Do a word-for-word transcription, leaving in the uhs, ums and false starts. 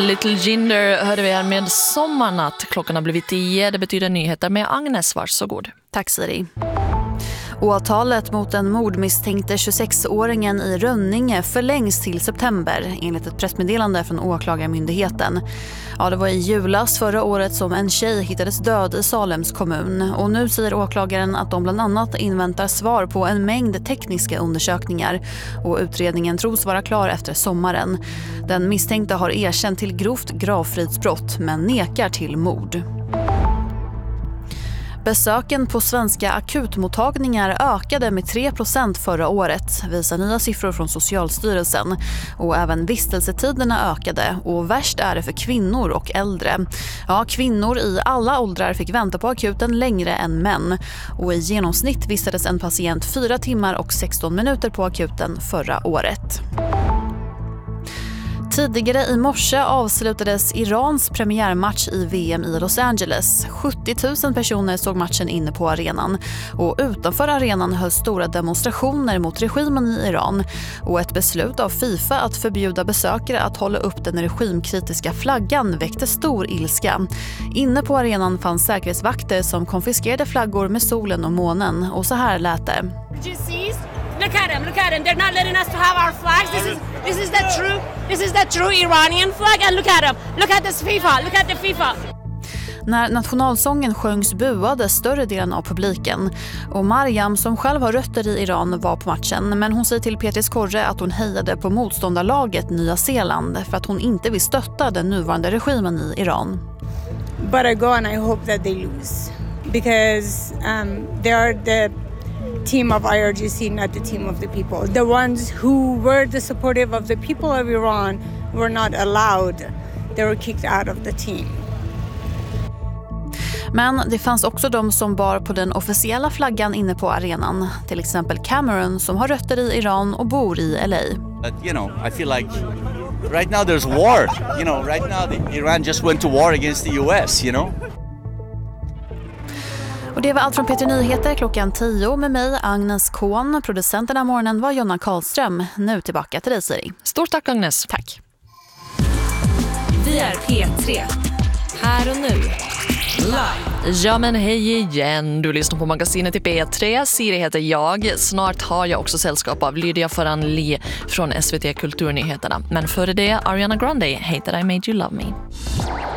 Little Jinder hörde vi här med Sommarnatt. Klockan har blivit tio. Det betyder nyheter med Agnes. Varsågod. Tack Siri. Åtalet mot den mordmisstänkte tjugosexåringen i Rönninge förlängs till september enligt ett pressmeddelande från åklagarmyndigheten. Ja, det var i julas förra året som en tjej hittades död i Salems kommun och nu säger åklagaren att de bland annat inväntar svar på en mängd tekniska undersökningar och utredningen tros vara klar efter sommaren. Den misstänkte har erkänt till grovt gravfridsbrott men nekar till mord. Besöken på svenska akutmottagningar ökade med tre procent förra året, visar nya siffror från Socialstyrelsen. Och även vistelsetiderna ökade och värst är det för kvinnor och äldre. Ja, kvinnor i alla åldrar fick vänta på akuten längre än män. Och i genomsnitt vistades en patient fyra timmar och sexton minuter på akuten förra året. Tidigare i morse avslutades Irans premiärmatch i V M i Los Angeles. sjuttio tusen personer såg matchen inne på arenan. Och utanför arenan hölls stora demonstrationer mot regimen i Iran. Och ett beslut av FIFA att förbjuda besökare att hålla upp den regimkritiska flaggan väckte stor ilska. Inne på arenan fanns säkerhetsvakter som konfiskerade flaggor med solen och månen. Och så här lät det. Look at them, look at them. They're not letting us to have our flags. This is this is the true this is the true Iranian flag. And look at them. Look at this FIFA. Look at the FIFA. När nationalsången sjöngs buade större delen av publiken. Och Mariam, som själv har rötter i Iran, var på matchen. Men hon säger till P T Skorre att hon hejade på motståndarlaget Nya Zeeland för att hon inte vill stötta den nuvarande regimen i Iran. But I go and I hope that they lose. Because um, they are the team of I R G C, not the team of the people. The ones who were the supportive of the people of Iran were not allowed. They were kicked out of the team. Men det fanns också de som bar på den officiella flaggan inne på arenan. Till exempel Cameron som har rötter i Iran och bor i L A. But, you know, I feel like right now there's war. You know, right now the Iran just went to war against the U S, you know. Och det var allt från P T Nyheter klockan tio med mig, Agnes Kohn. Producenten av morgonen var Jonna Karlström. Nu tillbaka till dig, Siri. Stort tack, Agnes. Tack. Vi är P tre. Här och nu. Live. Ja, men hej igen. Du lyssnar på magasinet i P tre. Siri heter jag. Snart har jag också sällskap av Lydia Faranli från S V T Kulturnyheterna. Men före det, Ariana Grande, Hate That I Made You Love Me.